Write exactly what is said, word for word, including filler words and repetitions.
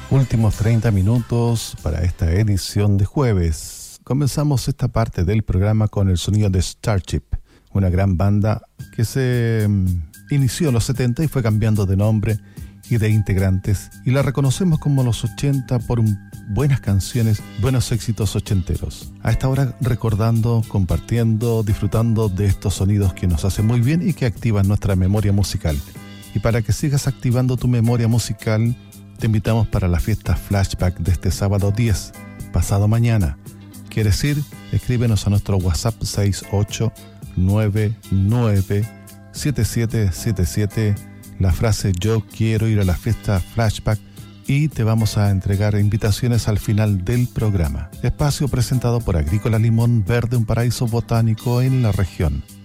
Últimos treinta minutos para esta edición de jueves. Comenzamos esta parte del programa con el sonido de Starship, una gran banda que se inició en los setenta y fue cambiando de nombre y de integrantes, y la reconocemos como los ochenta por un, buenas canciones, buenos éxitos ochenteros. A esta hora recordando, compartiendo, disfrutando de estos sonidos que nos hacen muy bien y que activan nuestra memoria musical. Y para que sigas activando tu memoria musical, te invitamos para la fiesta Flashback de este sábado diez, pasado mañana. ¿Quieres ir? Escríbenos a nuestro WhatsApp seis ocho nueve nueve siete siete siete siete la frase yo quiero ir a la fiesta Flashback y te vamos a entregar invitaciones al final del programa. Espacio presentado por Agrícola Limón Verde, un paraíso botánico en la región.